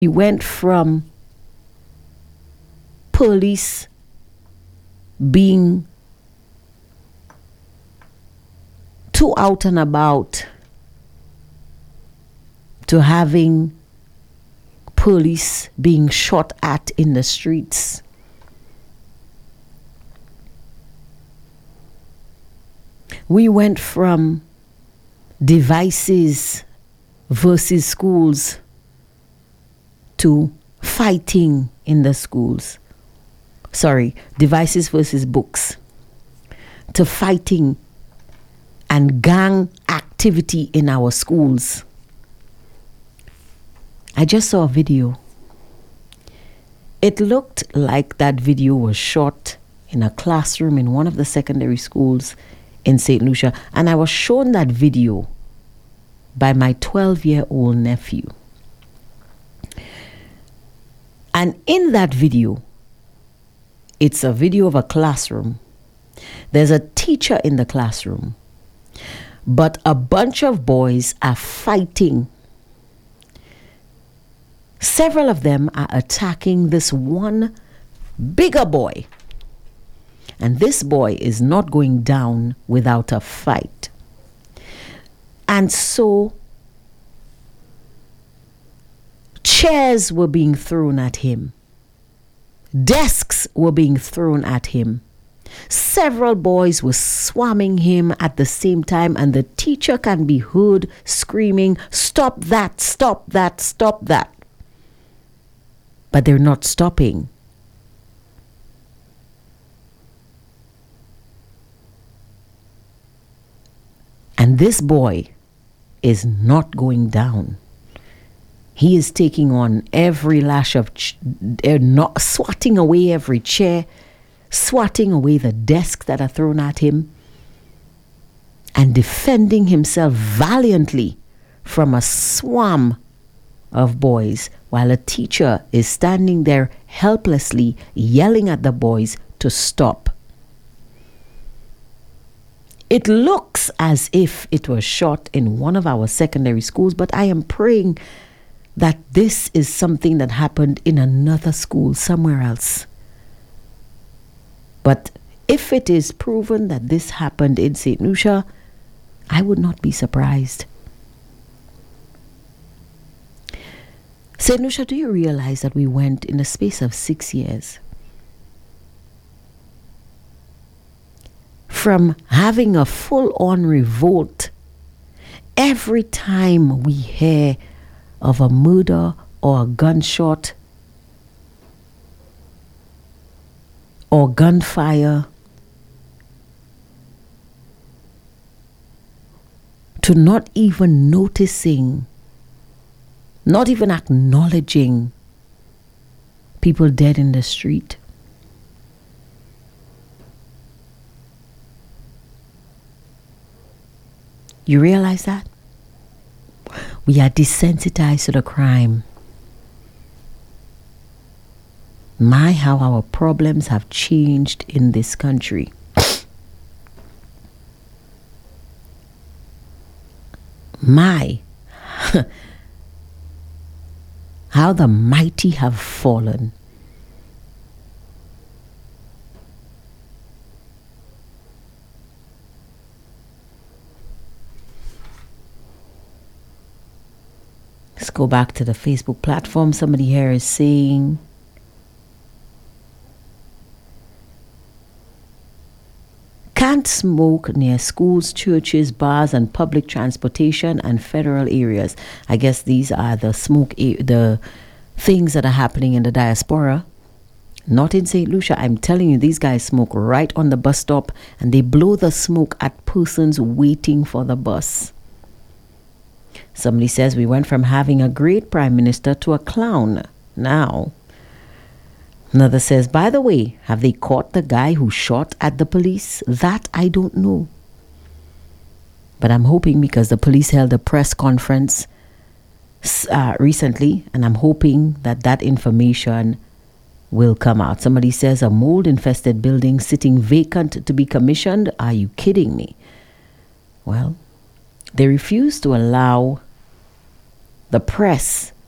We went from police being too out and about to having police being shot at in the streets. We went from devices versus schools to fighting in the schools. Sorry, devices versus books. To fighting and gang activity in our schools. I just saw a video. It looked like that video was shot in a classroom in one of the secondary schools in St. Lucia, and I was shown that video by my 12-year-old nephew. And in that video, it's a video of a classroom. There's a teacher in the classroom, but a bunch of boys are fighting. Several of them are attacking this one bigger boy. And this boy is not going down without a fight. And so chairs were being thrown at him. Desks were being thrown at him. Several boys were swarming him at the same time, and the teacher can be heard screaming, "Stop that, stop that, stop that." But they're not stopping. And this boy is not going down. He is taking on every lash of, not swatting away every chair, swatting away the desks that are thrown at him, and defending himself valiantly from a swarm of boys, while a teacher is standing there helplessly yelling at the boys to stop. It looks as if it was shot in one of our secondary schools, but I am praying that this is something that happened in another school somewhere else. But if it is proven that this happened in St. Lucia, I would not be surprised. St. Lucia, do you realize that we went in the space of 6 years from having a full-on revolt every time we hear of a murder or a gunshot or gunfire, to not even noticing, not even acknowledging people dead in the street? You realize that? We are desensitized to the crime. My, how our problems have changed in this country. My, how the mighty have fallen. Let's go back to the Facebook platform. Somebody here is saying, can't smoke near schools, churches, bars, and public transportation and federal areas. I guess these are the the things that are happening in the diaspora. Not in St. Lucia. I'm telling you, these guys smoke right on the bus stop, and they blow the smoke at persons waiting for the bus. Somebody says we went from having a great prime minister to a clown now. Another says, by the way, have they caught the guy who shot at the police? That I don't know. But I'm hoping, because the police held a press conference recently, and I'm hoping that that information will come out. Somebody says a mold-infested building sitting vacant to be commissioned. Are you kidding me? Well, they refuse to allow the press